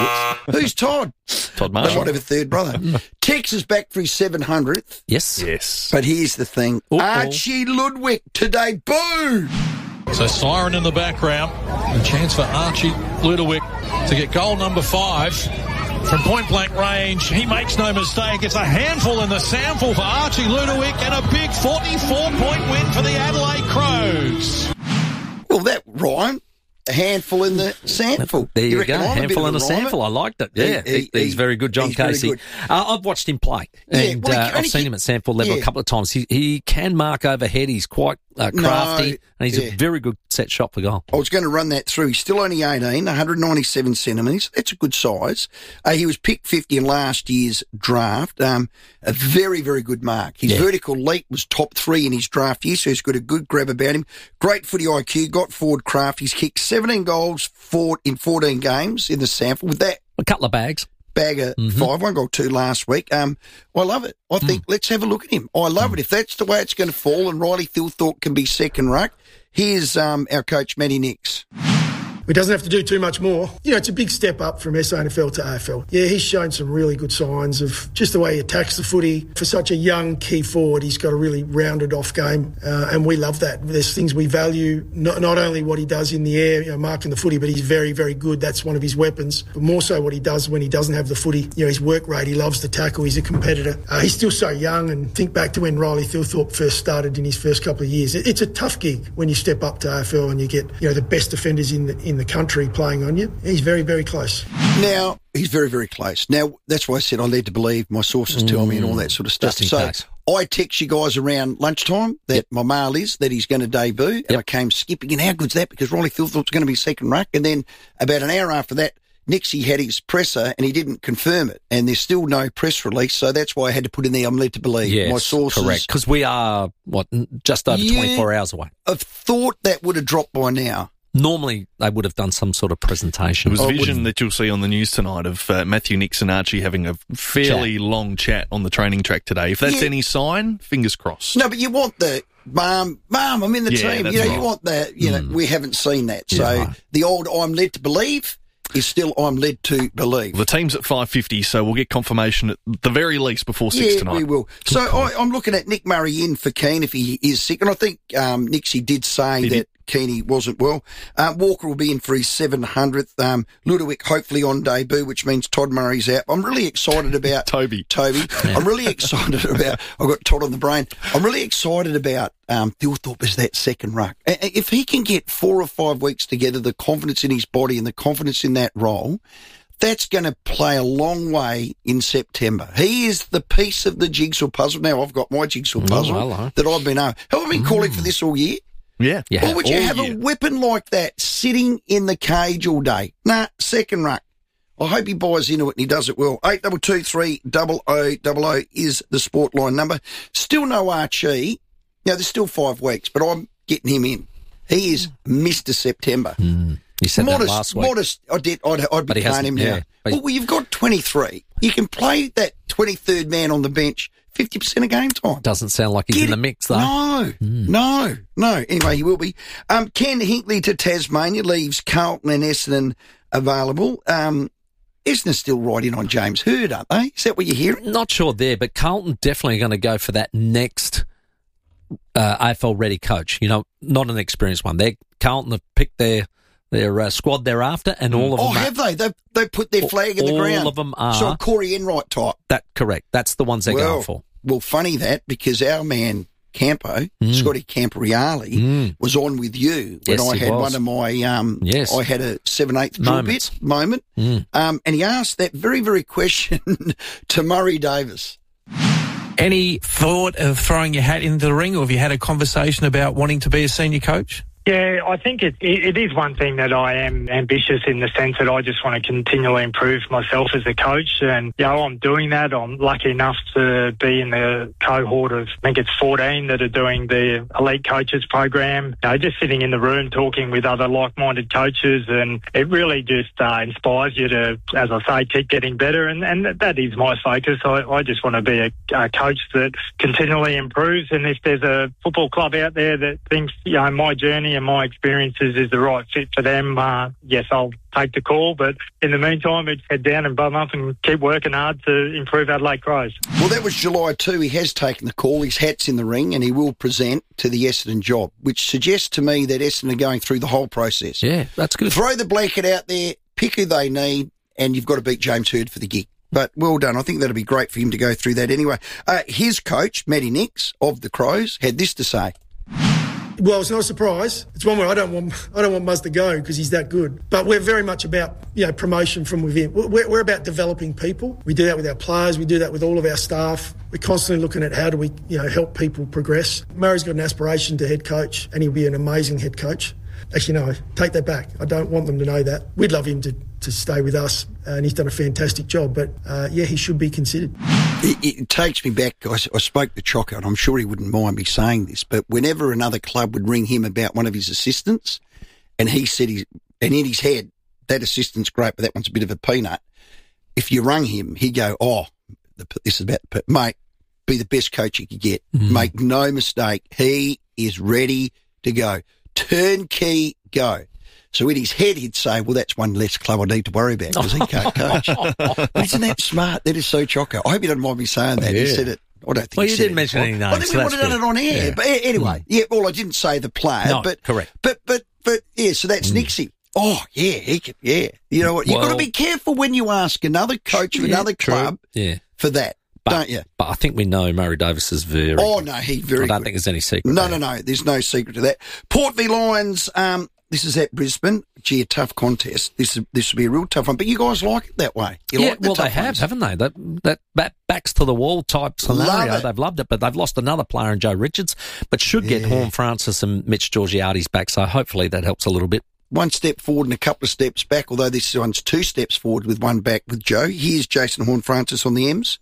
N: Who's Todd?
M: Todd
N: They might
M: Marshall.
N: have a third brother. Tex is back for his seven hundredth.
W: Yes.
M: Yes.
N: But here's the thing.
W: Uh-oh.
N: Archie Ludwig to debut.
O: So siren in the background. A chance for Archie Ludowick to get goal number five. From point blank range, he makes no mistake. It's a handful in the sample for Archie Ludowick and a big forty-four point win for the Adelaide Crows.
N: Well, that rhymed. A handful in the sample.
W: There you,
N: reckon
W: go.
N: I'm a bit
W: Handful
N: of
W: in a
N: rhymer?
W: sample. I liked it. Yeah,
N: He-
W: he,
N: he-
W: he's very good, John
N: he's very
W: Casey.
N: good.
W: Uh, I've watched him play,
N: Yeah,
W: and
N: well, he
W: uh,
N: can-
W: I've
N: he
W: seen
N: can-
W: him at sample level
N: yeah.
W: a couple of times. He he can mark overhead. He's quite uh, crafty,
N: No,
W: and he's
N: yeah.
W: a very good set shot for goal.
N: I was going to run that through. He's still only eighteen, one hundred ninety-seven centimetres. That's a good size. Uh, he was picked fifty in last year's draft. Um, a very, very good mark. His
W: Yeah.
N: vertical leap was top three in his draft year, so he's got a good grab about him. Great footy I Q, got forward craft. He's kicked seventeen goals for, in fourteen games in the sample. With that
W: A couple of bags.
N: bag of
W: Mm-hmm.
N: five, one goal two last week. Um, I love it. I
W: Mm.
N: think let's have a look at him. I love it. If that's the way it's going to fall and Riley Thilthorpe can be second ruck, here's um, our coach, Matty Nix.
F: He doesn't have to do too much more. You know, it's a big step up from S A N F L to A F L. Yeah, he's shown some really good signs of just the way he attacks the footy. For such a young key forward, he's got a really rounded off game, uh, and we love that. There's things we value, not, not only what he does in the air, you know, marking the footy, but he's very, very good. That's one of his weapons. But more so what he does when he doesn't have the footy. You know, his work rate, he loves the tackle, he's a competitor. Uh, he's still so young, and think back to when Riley Thilthorpe first started in his first couple of years. It, it's a tough gig when you step up to A F L and you get, you know, the best defenders in the, in the country playing on you. He's very, very close.
N: Now, he's very, very close. Now, that's why I said I led to believe, my sources tell me and all that sort of stuff. So case. I text you guys around lunchtime that yep. my mail is that he's going to debut, and yep. I came skipping. And how good's that? Because Riley Thilthorpe's going to be second ruck. And then about an hour after that, Nixie had his presser and he didn't confirm it. And there's still no press release. So that's why I had to put in there, I'm led to believe.
W: Yes,
N: my sources.
W: Correct. Because we are, what, just over
N: yeah,
W: twenty-four hours away.
N: I've thought that would have dropped by now.
W: Normally, they would have done some sort of presentation.
M: It was a vision that you'll see on the news tonight of uh, Matthew Nix and Archie having a fairly chat. long chat on the training track today. If that's
N: Yeah.
M: any sign, fingers crossed.
N: No, but you want the, Mum, Mum, I'm in the
M: Yeah,
N: team.
M: that's
N: You know,
M: right.
N: you want that. You know,
W: Mm.
N: we haven't seen that.
W: Yeah,
N: So
W: right.
N: the old I'm led to believe is still I'm led to believe.
M: The team's at five fifty, so we'll get confirmation at the very least before six
N: Yeah,
M: tonight.
N: we will. So I, I'm looking at Nick Murray in for Keane if he is sick. And I think um, Nixie did say
M: He
N: that
M: did.
N: Keane wasn't well. Uh, Walker will be in for his seven hundredth. Um, Ludovic hopefully on debut, which means Todd Murray's out. I'm really excited about
M: Toby.
N: Toby. I'm really excited about. I've got Todd on the brain. I'm really excited about um, Thilthorpe as that second ruck. A- If he can get four or five weeks together, the confidence in his body and the confidence in that role, that's going to play a long way in September. He is the piece of the jigsaw puzzle. Now I've got my jigsaw puzzle
W: Oh, hello.
N: that I've been. Uh, have I been calling for this all year?
M: Yeah.
W: Yeah.
N: Or would you
M: all
N: have
M: year.
N: a weapon like that sitting in the cage all day? Nah, second ruck. I hope he buys into it and he does it well. eight two two three double oh double oh is the sport line number. Still no Archie. Now, there's still five weeks, but I'm getting him in. He is Mister September.
W: Mm. You said
N: modest,
W: that last week.
N: Modest. I did. I'd, I'd
W: But
N: be
W: he
N: playing him
W: hasn't,
N: now.
W: yeah. But-
N: Well, well, you've got twenty-three. You can play that twenty-third man on the bench fifty percent of game time.
W: Doesn't sound like he's
N: Get
W: in the
N: it-
W: mix, though.
N: No, no, no. Anyway, he will be. Um, Ken Hinkley to Tasmania leaves Carlton and Essendon available. Um, Essendon's still right in on James Hird, aren't they? Is that what you're hearing?
W: Not sure there, but Carlton definitely going to go for that next uh, A F L-ready coach. You know, not an experienced one. They Carlton have picked their their uh, squad thereafter, and all of
N: Oh,
W: them.
N: have they? They've, they've put their flag in the
W: all
N: ground.
W: All of them are.
N: So a Corey Enright type.
W: That correct. That's the ones they're
N: well,
W: going for.
N: Well, funny that, because our man Campo,
W: Mm.
N: Scotty Camporeale,
W: Mm.
N: was on with you when
W: Yes,
N: I
W: he
N: had
W: was.
N: one of my, um,
W: Yes.
N: I had a seven-eighth drill
W: Moments.
N: bit moment.
W: Mm.
N: Um, and he asked that very, very question to Murray Davis.
P: Any thought of throwing your hat into the ring, or have you had a conversation about wanting to be a senior coach?
Q: Yeah, I think it, it, it is one thing that I am ambitious in the sense that I just want to continually improve myself as a coach. And, you know, I'm doing that. I'm lucky enough to be in the cohort of, I think it's fourteen that are doing the Elite Coaches program. You know, just sitting in the room talking with other like-minded coaches, and it really just uh, inspires you to, as I say, keep getting better. And, and that is my focus. I, I just want to be a, a coach that continually improves. And if there's a football club out there that thinks, you know, my journey and my experiences is the right fit for them, uh, yes, I'll take the call. But in the meantime, it's head down and bum up and keep working hard to improve Adelaide Crows.
N: Well, that was July two. He has taken the call. His hat's in the ring, and he will present to the Essendon job, which suggests to me that Essendon are going through the whole process.
W: Yeah, that's good.
N: Throw the blanket out there, pick who they need, and you've got to beat James Hird for the gig. But well done. I think that'll be great for him to go through that anyway. Uh, his coach, Matty Nix of the Crows, had this to say.
F: Well, it's not a surprise. It's one where I don't want I don't want Muzz to go because he's that good. But we're very much about, you know, promotion from within. We're, we're about developing people. We do that with our players. We do that with all of our staff. We're constantly looking at how do we, you know, help people progress. Murray's got an aspiration to head coach, and he'll be an amazing head coach. Actually, no, take that back. I don't want them to know that. We'd love him to, to stay with us, and he's done a fantastic job. But, uh, yeah, he should be considered.
N: It, it takes me back. I, I spoke to Choco, and I'm sure he wouldn't mind me saying this, but whenever another club would ring him about one of his assistants, and he said, he's, and in his head, that assistant's great, but that one's a bit of a peanut. If you rung him, he'd go, oh, the, this is about the, mate, be the best coach you could get. Mm. Make no mistake. He is ready to go. Turnkey go. So in his head, he'd say, well, that's one less club I need to worry about because he can't coach. But isn't that smart? That is so chocker. I hope you don't mind me saying that.
W: Yeah.
N: He said it. I don't think
W: well,
N: he
W: you
N: said
W: didn't mention any names.
N: I think
W: so
N: we would have done it on air.
W: Yeah.
N: But anyway, yeah, well, I didn't say the player.
W: No,
N: but
W: correct.
N: But, but, but, yeah, so that's mm. Nixie. Oh, yeah, he can, yeah. You know what? You've well, got to be careful when you ask another coach of
W: yeah,
N: another club
W: yeah.
N: for that,
W: but,
N: don't you?
W: But I think we know Murray Davis is very
N: Oh, no, he very
W: I don't
N: good.
W: think there's any secret.
N: No,
W: there.
N: no, no, there's no secret to that. Port v Lions, um, this is at Brisbane. Gee, a tough contest. This is, this will be a real tough one, but you guys like it that way. You
W: yeah,
N: like the
W: well,
N: tough
W: they have,
N: ones.
W: haven't they? That, that that backs to the wall type scenario. They've loved it, but they've lost another player in Joe Richards, but should get
N: Yeah.
W: Horn Francis and Mitch Georgiades back, so hopefully that helps a little bit.
N: One step forward and a couple of steps back, although this one's two steps forward with one back with Joe. Here's Jason Horn-Francis on the M's.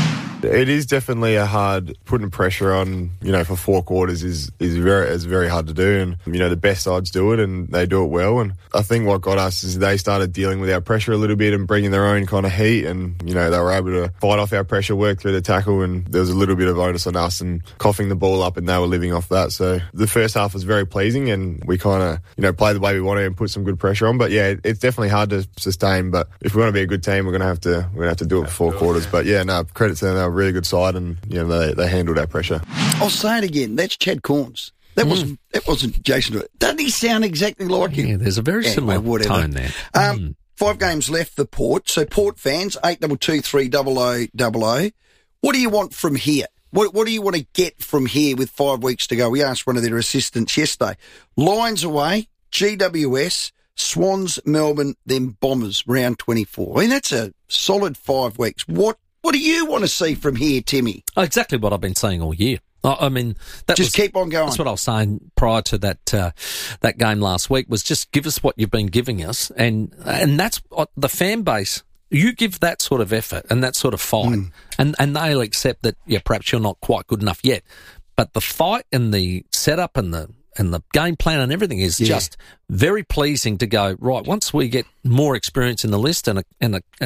A: It is definitely a hard putting pressure on, you know, for four quarters is, is very, is very hard to do. And, you know, the best sides do it and they do it well. And I think what got us is they started dealing with our pressure a little bit and bringing their own kind of heat. And, you know, they were able to fight off our pressure, work through the tackle. And there was a little bit of onus on us and coughing the ball up and they were living off that. So the first half was very pleasing and we kind of, you know, played the way we wanted and put some good pressure on. But yeah, it's definitely hard to sustain. But if we want to be a good team, we're going to have to, we're going to have to do it for four quarters. But yeah, no, credit to them. They're a really good side and, you know, they, they handled our pressure.
N: I'll say it again. That's Chad Corns. That mm. wasn't that wasn't Jason. Doesn't he sound exactly like him?
W: Yeah, there's a very
N: anyway,
W: similar
N: whatever.
W: tone there.
N: Um,
W: mm.
N: Five games left for Port. So Port fans, eight double two three double o double o. What do you want from here? What What do you want to get from here with five weeks to go? We asked one of their assistants yesterday. Lions away, G W S, Swans, Melbourne, then Bombers, round twenty-four. I mean, that's a solid five weeks. What What do you want to see from here, Timmy?
W: Oh, exactly what I've been saying all year. I, I mean, that
N: just
W: was,
N: keep on going.
W: That's what I was saying prior to that uh, that game last week. Was just give us what you've been giving us, and and that's what the fan base. You give that sort of effort and that sort of fight, mm. and and they'll accept that. Yeah, perhaps you're not quite good enough yet, but the fight and the setup and the and the game plan and everything is yeah. just very pleasing to go, right, once we get more experience in the list and a, and a,